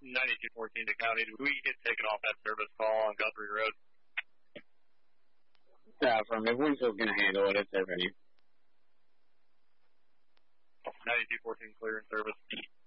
9214 to County. Did we get taken off that service call on Guthrie Road? Yeah, from if Winsfield's going to handle it, it's their venue. 9214 clear in service.